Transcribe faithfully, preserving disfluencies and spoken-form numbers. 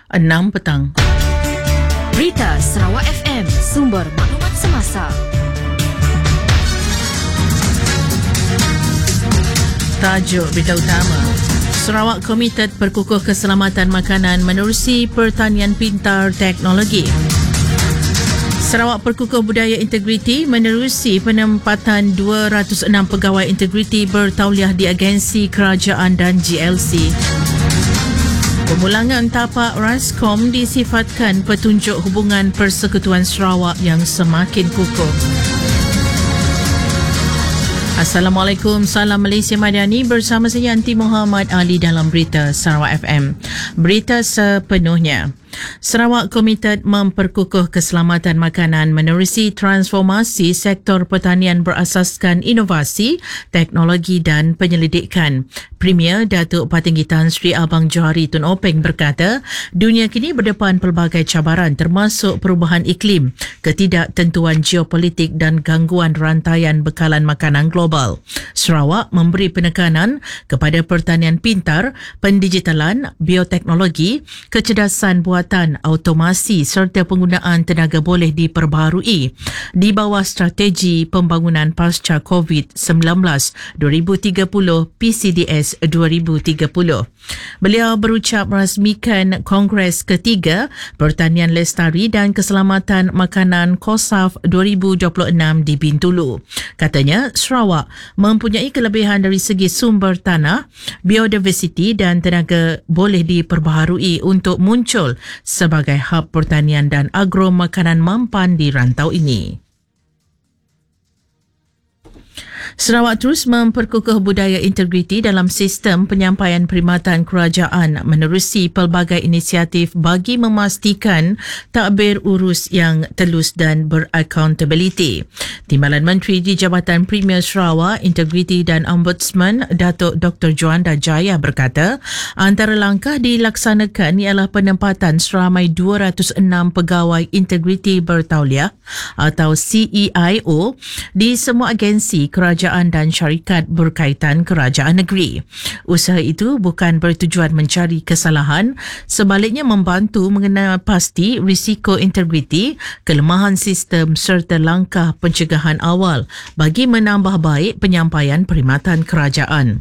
enam petang. Berita Sarawak F M, sumber maklumat semasa. Tajuk berita utama. Sarawak komited perkukuh keselamatan makanan menerusi pertanian pintar teknologi. Sarawak Perkukuh Budaya Integriti menerusi penempatan dua ratus enam pegawai integriti bertauliah di agensi kerajaan dan G L C. Pemulangan tapak Rascom disifatkan petunjuk hubungan Persekutuan Sarawak yang semakin kukuh. Assalamualaikum, salam Malaysia Madani, bersama saya Yanti Muhammad Ali dalam Berita Sarawak F M. Berita sepenuhnya. Sarawak komited memperkukuh keselamatan makanan menerusi transformasi sektor pertanian berasaskan inovasi, teknologi dan penyelidikan. Premier Datuk Patinggi Tan Sri Abang Johari Tun Openg berkata, dunia kini berdepan pelbagai cabaran termasuk perubahan iklim, ketidaktentuan geopolitik dan gangguan rantaian bekalan makanan global. Sarawak memberi penekanan kepada pertanian pintar, pendigitalan, bioteknologi, kecerdasan buatan, automasi serta penggunaan tenaga boleh diperbaharui di bawah strategi pembangunan pasca COVID sembilan belas dua ribu tiga puluh P C D S dua ribu tiga puluh. Beliau berucap merasmikan Kongres ketiga Pertanian Lestari dan Keselamatan Makanan KOSAF dua ribu dua puluh enam di Bintulu. Katanya, Sarawak mempunyai kelebihan dari segi sumber tanah, biodiversiti dan tenaga boleh diperbaharui untuk muncul sebagai hub pertanian dan agro makanan mampan di rantau ini. Sarawak terus memperkukuh budaya integriti dalam sistem penyampaian perkhidmatan kerajaan menerusi pelbagai inisiatif bagi memastikan takbir urus yang telus dan beraccountability. Timbalan Menteri di Jabatan Premier Sarawak, Integriti dan Ombudsman Datuk Doktor Juanda Jaya berkata, antara langkah dilaksanakan ialah penempatan seramai dua ratus enam pegawai integriti bertauliah atau C E I O di semua agensi kerajaan dan syarikat berkaitan kerajaan negeri. Usaha itu bukan bertujuan mencari kesalahan, sebaliknya membantu mengenal pasti risiko integriti, kelemahan sistem serta langkah pencegahan awal bagi menambah baik penyampaian perkhidmatan kerajaan.